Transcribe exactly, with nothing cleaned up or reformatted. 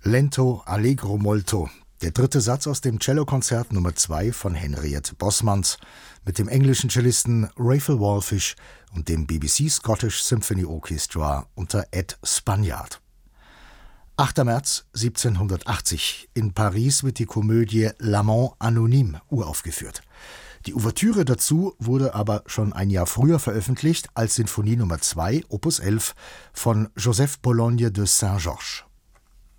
Lento allegro molto, der dritte Satz aus dem Cellokonzert Nummer zwei von Henriette Bosmans mit dem englischen Cellisten Raphael Wallfisch und dem B B C Scottish Symphony Orchestra unter Ed Spaniard. achter März siebzehnhundertachtzig. In Paris wird die Komödie L'Amant Anonyme uraufgeführt. Die Ouvertüre dazu wurde aber schon ein Jahr früher veröffentlicht als Sinfonie Nummer zwei, Opus elf von Joseph Bologne de Saint-Georges.